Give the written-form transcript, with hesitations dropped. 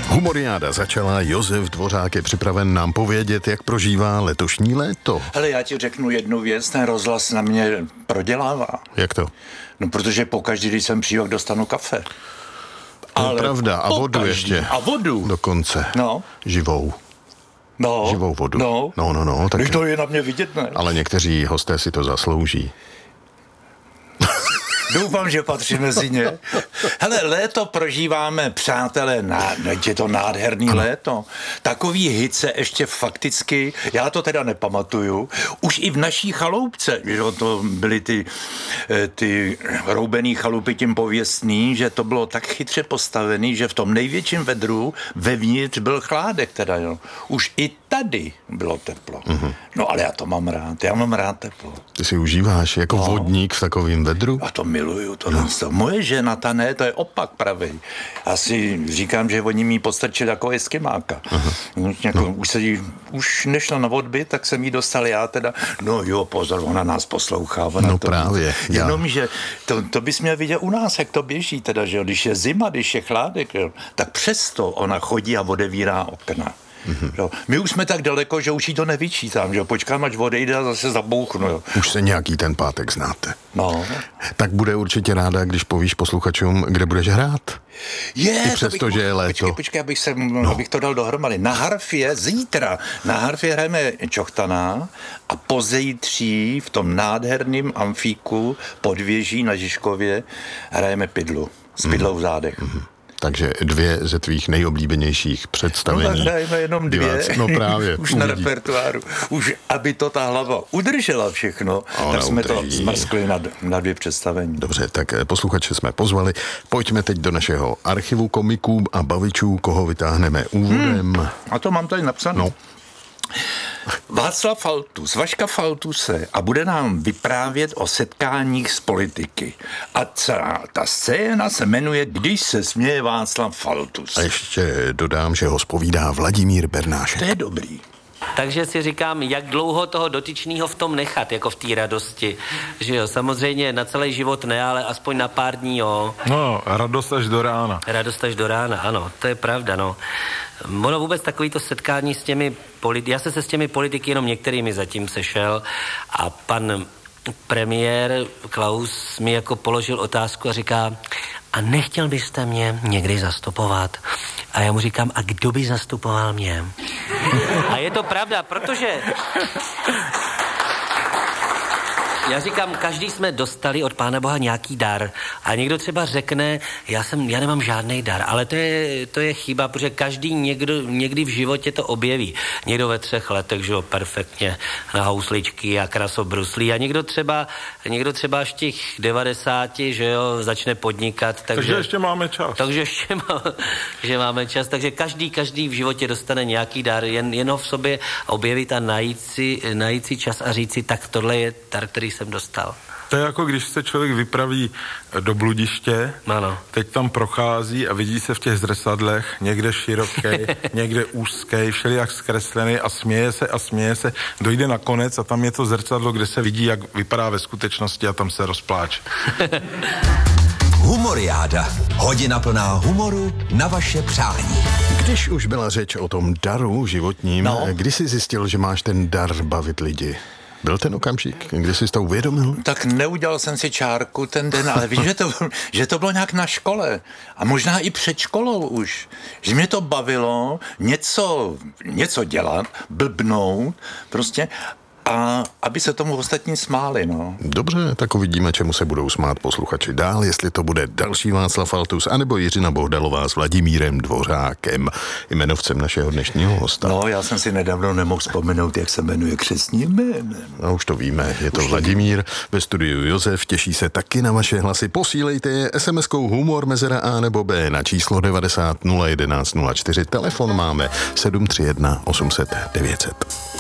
Humoriáda začala, Josef Dvořák je připraven nám povědět, jak prožívá letošní léto. Hele, já ti řeknu jednu věc, ten rozhlas na mě prodělává. Jak to? No, protože pokaždý, když jsem přijel, dostanu kafe. Ale pravda, a vodu ještě. A vodu. Dokonce. No. Živou. No. Živou vodu. No. Tak to je na mě vidět, ne? Ale někteří hosté si to zaslouží. Doufám, že patří mezi ně. Hele, léto prožíváme, přátelé, je to nádherný léto. Takový hice ještě fakticky, já to teda nepamatuju, už i v naší chaloupce, že to byly ty roubený chalupy tím pověstný, že to bylo tak chytře postavený, že v tom největším vedru vevnitř byl chládek teda, jo. Už i tady bylo teplo. Mm-hmm. No ale já to mám rád, teplo. Ty si užíváš jako vodník v takovém vedru? A to miluju, Moje žena, ta ne, to je opak pravej. Já si říkám, že oni mi postrčili jako eskimáka. Už nešla na odbyt, tak jsem jí dostal já teda, no jo, pozor, ona nás poslouchá. Právě. Jenomže to bys měl vidět u nás, jak to běží teda, že když je zima, když je chládek, jo, tak přesto ona chodí a odevírá okna. Mm-hmm. My už jsme tak daleko, že už jí to nevyčítám, že počkám, až odejde a zase zabouchnu. Jo. Už se nějaký ten pátek znáte. No. Tak bude určitě ráda, když povíš posluchačům, kde budeš hrát. I přesto, že je léto. Počkej, abych to dal dohromady. Na harfě zítra, hrajeme Čochtaná a pozejtří v tom nádherném amfíku pod věží na Žižkově hrajeme Pidlu. S Pidlou v zádech. Mm-hmm. Takže 2 ze tvých nejoblíbenější představení. No tak hrajeme jenom 2. No právě. Už na repertoáru. Už aby to ta hlava udržela všechno, tak jsme to zmrskli na 2 představení. Dobře, tak posluchače jsme pozvali. Pojďme teď do našeho archivu komiků a bavičů, koho vytáhneme úvodem. A to mám tady napsané. No. Václav Faltus, Vaška Faltuse a bude nám vyprávět o setkáních s politiky. A ta scéna se jmenuje Když se směje Václav Faltus. A ještě dodám, že ho zpovídá Vladimír Bernášek. To je dobrý. Takže si říkám, jak dlouho toho dotyčného v tom nechat, jako v té radosti. Že jo, samozřejmě na celý život ne, ale aspoň na pár dní, jo. No, radost až do rána. Radost až do rána, ano, to je pravda, no. Ono vůbec takovýto setkání s těmi já se s těmi politiky jenom některými zatím sešel a pan premiér Klaus mi jako položil otázku a říká, a nechtěl byste mě někdy zastupovat? A já mu říkám, a kdo by zastupoval mě? A je to pravda, protože já říkám, každý jsme dostali od Pána Boha nějaký dar a někdo třeba řekne, já nemám žádný dar, ale to je chyba, protože každý někdy v životě to objeví. Někdo ve 3 letech, že jo, perfektně na housličky a krasobruslí a někdo třeba až těch 90, že jo, začne podnikat. Takže ještě máme čas. Takže ještě že máme čas, takže každý v životě dostane nějaký dar, jen ho v sobě objevit a najít si čas a říct si, tak tohle je dar, který jsem dostal. To je jako když se člověk vypraví do bludiště, ano. Teď tam prochází a vidí se v těch zrcadlech, někde široký, někde úzký, všelijak zkreslený a směje se, dojde na konec a tam je to zrcadlo, kde se vidí, jak vypadá ve skutečnosti a tam se rozpláče. Humoriáda. Hodina plná humoru na vaše přání. Když už byla řeč o tom daru životním, kdy jsi zjistil, že máš ten dar bavit lidi? Byl ten okamžik, kdy jsi to uvědomil? Tak neudělal jsem si čárku ten den, ale víš, že to bylo nějak na škole a možná i před školou už. Že mě to bavilo něco dělat, blbnout prostě a aby se tomu ostatní smáli, no. Dobře, tak uvidíme, čemu se budou smát posluchači dál, jestli to bude další Václav Faltus, anebo Jiřina Bohdalová s Vladimírem Dvořákem, jmenovcem našeho dnešního hosta. No, já jsem si nedávno nemohl vzpomenout, jak se jmenuje křestním jménem. No, už to víme, je to Vladimír, ve studiu Josef, těší se taky na vaše hlasy. Posílejte je SMS-kou humor mezera A nebo B na číslo 90 011 04. Telefon máme 731 800 900.